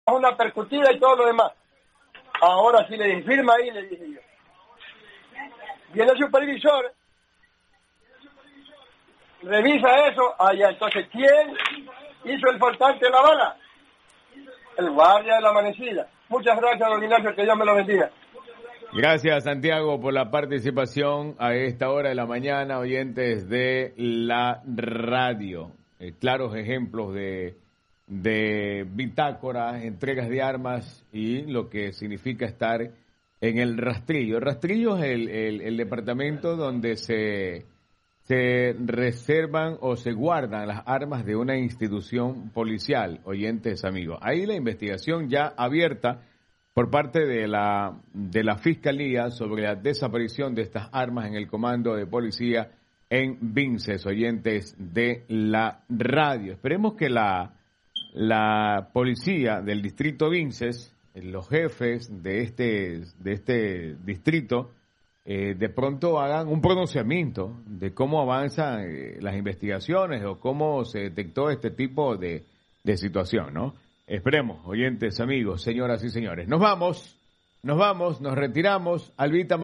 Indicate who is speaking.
Speaker 1: una percutida y todo lo demás. Ahora sí le dije, firma ahí, le dije yo. Viene el supervisor, revisa eso, allá, entonces, ¿quién hizo el faltante de la bala? El guardia de la amanecida. Muchas gracias, don Ignacio, que Dios me lo bendiga.
Speaker 2: Gracias, Santiago, por la participación a esta hora de la mañana, oyentes de la radio. Claros ejemplos de bitácoras, entregas de armas y lo que significa estar en el rastrillo. El rastrillo es el departamento donde se reservan o se guardan las armas de una institución policial, oyentes amigos. Ahí la investigación ya abierta por parte de la Fiscalía sobre la desaparición de estas armas en el comando de policía en Vinces, oyentes de la radio. Esperemos que la policía del distrito Vinces, los jefes de este distrito, de pronto hagan un pronunciamiento de cómo avanzan las investigaciones o cómo se detectó este tipo de situación, ¿no? Esperemos, oyentes, amigos, señoras y señores. Nos vamos, nos retiramos. Albita.